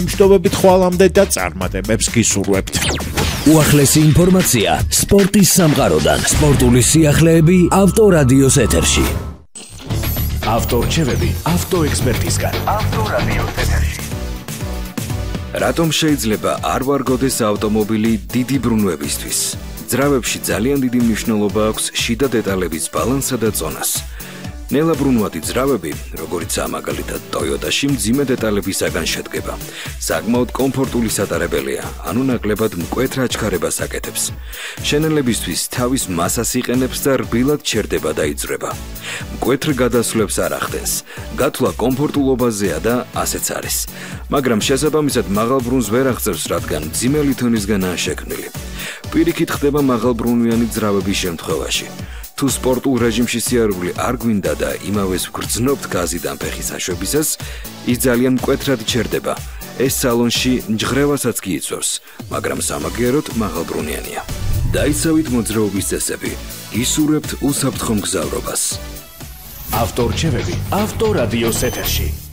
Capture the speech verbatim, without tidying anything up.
მჯდომებით ხვალამდე და წარმატებებს გისურვებთ. უახლესი ინფორმაცია სპორტის სამყაროდან. სპორტული სიახლეები ავტორადიოს ეთერში. ავტორჩევები ავტოექსპერტისგან. ავტორადიოს ეთერში. რატომ შეიძლება არ ვარგოდეს ავტომობილი დიდი ბრუნვებისთვის? ძრავებში ძალიან დიდი მნიშვნელობა აქვს შიდა დეტალების ბალანსსა და წონას. ნელა ბრუნვადი ძრავები, როგორიცაა მაგალითად Toyota-ში, მძიმე დეტალებისაგან შედგება. საკმაოდ კომფორტული სატარებელია, ანუ ნაკლებად მკვეთ რაჩქარებას აკეთებს. შენელებისთვის თავის მასას იყენებს და რბილად ჩერდება და იწვრება. მკვეთრ გადასვლებს არ ახდენს. გათვლა კომფორტულობაზეა და ასეც არის. მაგრამ შესაბამისად მაღალ ბრუნვას ვერ აღწევს, რადგან მძიმე ლითონისგანაა შექმნილი. პირიქით ხდება მაღალბრუნვიანი ძრავების შემთხვევაში. თუ სპორტულ რეჟიმში სიარული არ გვინდა და იმავეს ვგრძნობთ გაზიდან ფეხის აშვებისას, ის ძალიან მკვეთრად ჩერდება. ეს სალონში ნჯღრევასაც კი იწვევს, მაგრამ სამაგიეროდ მაღალბრუნვიანია. დაიცავით მოძრაობის წესები, გისურვებთ უსაფრთხო მგზავრობას. ავტორჩევები ავტორადიოს ეთერში.